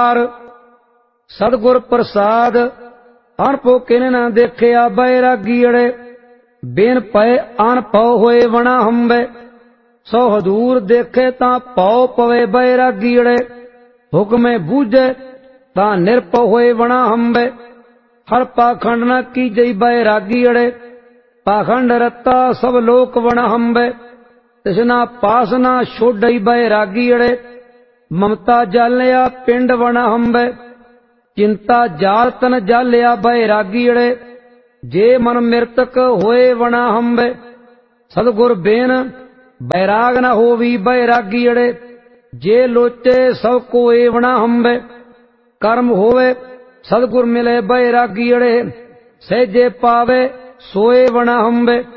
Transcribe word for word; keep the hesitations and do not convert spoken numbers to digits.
पार। सतगुर प्रसाद अणपो किने न देखिया बैरागी अड़े। बेन पए अणपौ होए वणा हंबे। सौ हदूर देखे तां पौ पवे बैरागी अड़े। हुक्मे बूझे तां निरपौ होए वणा हंबे। हर पाखंड न कीजई बैरागी अड़े। पाखंड रत्ता सब लोक वण हंबे। तिसना पासना छोड़ई बैरागी अड़े। ममता जालिया पिंड वण हंबे। चिंता जाल तन जालिया बैरागी अड़े। जे मन मृतक होए वण हंबे। सतगुर बेन बैराग न होवी बैरागी अड़े। जे लोचे सब कोए वण हंबे। कर्म होवे सतगुर मिले बैरागी अड़े। सहजे पावे सोए वण हंबे।